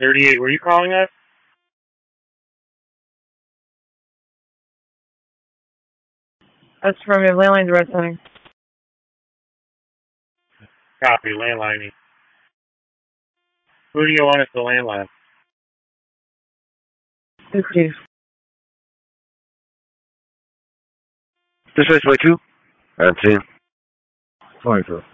38, were you calling us? That's from your landline direct center. Copy, landlining. Who do you want as the landline? Who could you? This is way 2. And 10. 22.